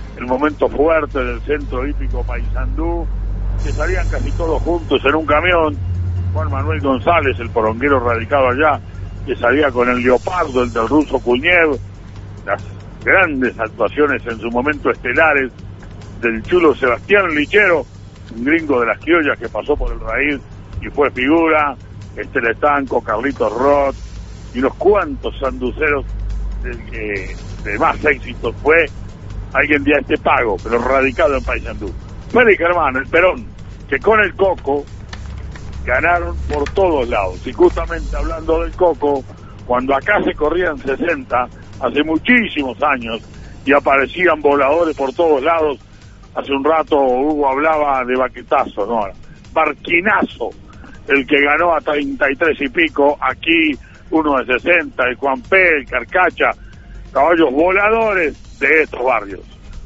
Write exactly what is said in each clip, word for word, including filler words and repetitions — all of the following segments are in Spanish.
el momento fuerte del centro hípico Paysandú, que salían casi todos juntos en un camión. Juan Manuel González, el poronguero radicado allá, que salía con el Leopardo, el del ruso Kuniev, las grandes actuaciones en su momento estelares del chulo Sebastián Lichero, un gringo de las criollas que pasó por el raíz y fue figura, este Letanco, Carlitos Roth y unos cuantos sanduceros del que de más éxito fue alguien de este pago, pero radicado en Paysandú. Félix Germán, el Perón, que con el Coco ganaron por todos lados. Y justamente hablando del Coco, cuando acá se corrían sesenta, hace muchísimos años, y aparecían voladores por todos lados, hace un rato Hugo hablaba de baquetazo, no, barquinazo, el que ganó a treinta y tres y pico, aquí uno de sesenta, el Juan P., el Carcacha, caballos voladores de estos barrios.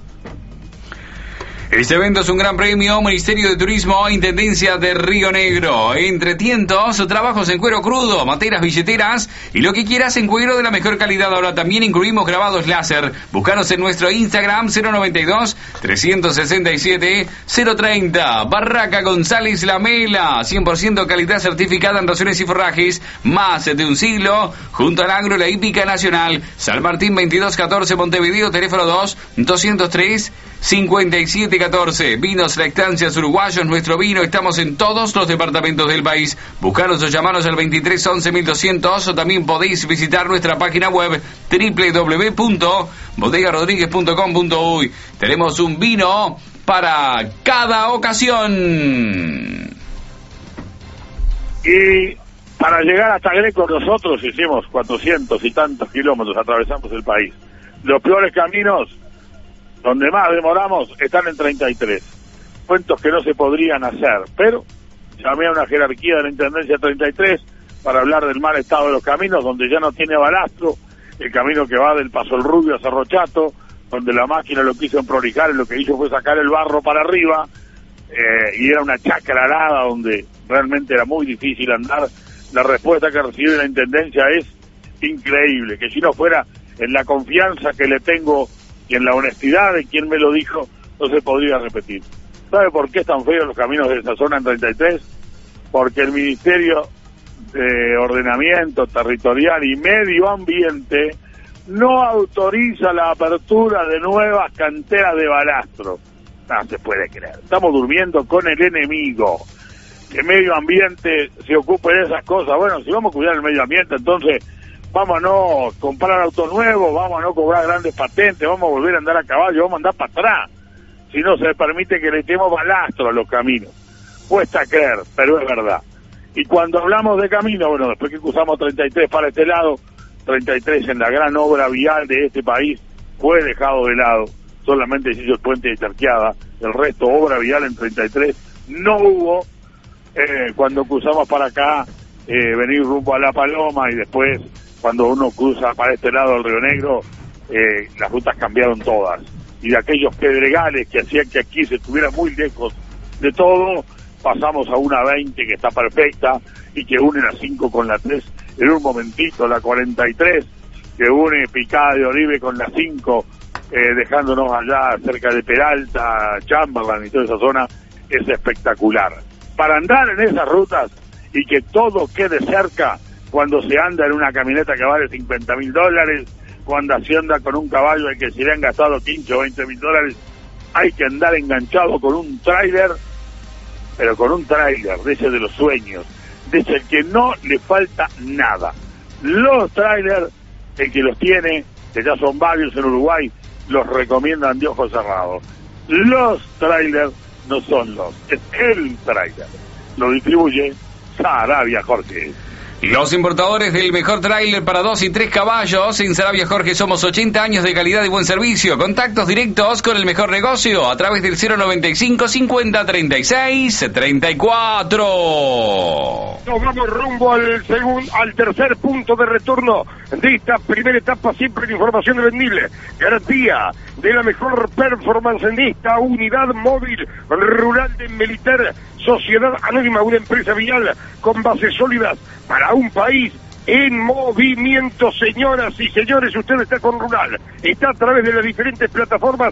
Este evento es un gran premio, Ministerio de Turismo, Intendencia de Río Negro. Entre tientos, trabajos en cuero crudo, materas, billeteras y lo que quieras en cuero de la mejor calidad. Ahora también incluimos grabados láser. Búscanos en nuestro Instagram cero noventa y dos, trescientos sesenta y siete, cero treinta. Barraca González Lamela, cien por ciento calidad certificada en raciones y forrajes, más de un siglo, junto al Agro La Hípica Nacional. San Martín veintidós catorce, Montevideo, teléfono dos, doscientos tres, cincuenta y siete catorce. Vinos Lactancias Uruguayos, nuestro vino, estamos en todos los departamentos del país. Buscaros o llamaros al veintitrés once mil doscientos, o también podéis visitar nuestra página web doble u doble u doble u punto bodega rodríguez punto com punto uy. Tenemos un vino para cada ocasión. Y para llegar hasta Greco nosotros hicimos cuatrocientos y tantos kilómetros, atravesamos el país. Los peores caminos donde más demoramos están en treinta y tres. Cuentos que no se podrían hacer, pero llamé a una jerarquía de la Intendencia treinta y tres para hablar del mal estado de los caminos, donde ya no tiene balastro, el camino que va del Paso el Rubio a Cerro Chato, donde la máquina lo quiso emprolijar y lo que hizo fue sacar el barro para arriba, eh, y era una chacrarada donde realmente era muy difícil andar. La respuesta que recibe la Intendencia es increíble, que si no fuera en la confianza que le tengo y en la honestidad de quien me lo dijo, no se podría repetir. ¿Sabe por qué están feos los caminos de esa zona en treinta y tres? Porque el Ministerio de Ordenamiento Territorial y Medio Ambiente no autoriza la apertura de nuevas canteras de balastro. No se puede creer. Estamos durmiendo con el enemigo. Que medio ambiente se ocupe de esas cosas. Bueno, si vamos a cuidar el medio ambiente, entonces vamos a no comprar autos nuevos, vamos a no cobrar grandes patentes, vamos a volver a andar a caballo, vamos a andar para atrás. Si no se permite que le echemos balastro a los caminos. Cuesta creer, pero es verdad. Y cuando hablamos de camino, bueno, después que cruzamos treinta y tres para este lado, treinta y tres en la gran obra vial de este país fue dejado de lado. Solamente se hizo el puente de Charqueada, el resto obra vial en treinta y tres no hubo. Eh, cuando cruzamos para acá, eh, venir rumbo a La Paloma y después cuando uno cruza para este lado del Río Negro, eh, las rutas cambiaron todas. Y de aquellos pedregales que hacían que aquí se estuviera muy lejos de todo, pasamos a una veinte que está perfecta y que une la cinco con la tres en un momentito, la cuarenta y tres que une Picada de Oribe con la cinco, eh, dejándonos allá cerca de Peralta, Chamberlain y toda esa zona, es espectacular. Para andar en esas rutas y que todo quede cerca, cuando se anda en una camioneta que vale cincuenta mil dólares, cuando se anda con un caballo al que se le han gastado quince o veinte mil dólares, hay que andar enganchado con un tráiler, pero con un tráiler de ese de los sueños, de ese que no le falta nada. Los tráiler, el que los tiene, que ya son varios en Uruguay, los recomiendan de ojos cerrados. Los tráiler no son los, es el tráiler. Lo distribuye Sarabia Jorge. Los importadores del mejor tráiler para dos y tres caballos. En Sarabia Jorge somos ochenta años de calidad y buen servicio. Contactos directos con el mejor negocio a través del cero noventa y cinco, cincuenta, treinta y seis, treinta y cuatro. Nos vamos rumbo al segundo, al tercer punto de retorno de esta primera etapa, siempre en información de vendible. Garantía de la mejor performance en esta unidad móvil rural de Militar Sociedad Anónima, una empresa vial con bases sólidas para un país en movimiento. Señoras y señores, usted está con Rural, está a través de las diferentes plataformas